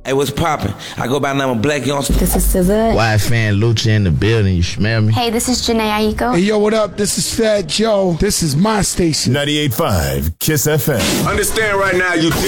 Hey, what's poppin'? I go by the name of Black Youngster. This is SZA. Wide fan Lucha in the building, you smell me? Hey, this is Janae Aiko. Hey, yo, what up? This is Fat Joe. This is my station. 98.5 KISS FM. Understand right now, you